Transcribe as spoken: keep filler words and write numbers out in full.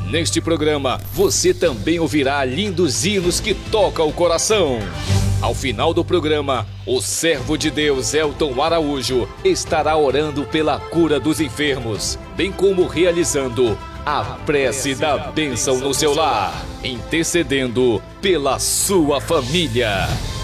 Neste programa, você também ouvirá lindos hinos que tocam o coração. Ao final do programa, o servo de Deus Elton Araújo estará orando pela cura dos enfermos, bem como realizando a prece da bênção no seu lar, intercedendo pela sua família.